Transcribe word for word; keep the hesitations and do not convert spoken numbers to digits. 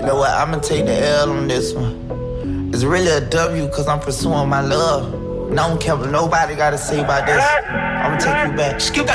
You know what, I'ma take the L on this one. It's really a W cause I'm pursuing my love. And I don't care what nobody gotta say about this. I'ma take you back.